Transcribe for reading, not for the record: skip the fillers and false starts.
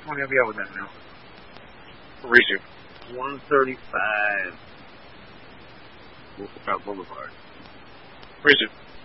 money I'll be out with that now. Resume. 135. Wolfcott Boulevard. Resume.